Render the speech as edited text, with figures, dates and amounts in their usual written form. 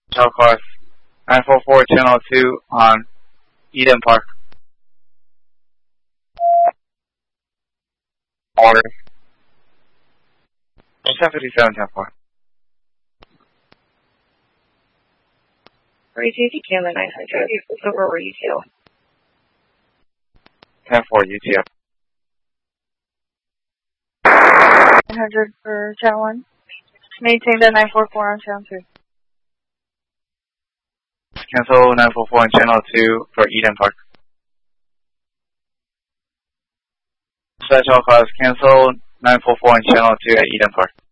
Shell cars 944 channel 2 on Eden Park. Order. 1057 10-4. 350 Camden 900, over UTL. 10-4 UTL. 900 for channel 1. Maintain the 944 on channel 2. Cancel 944 on channel 2 for Eden Park. Special cars cancel 944 on channel 2 at Eden Park.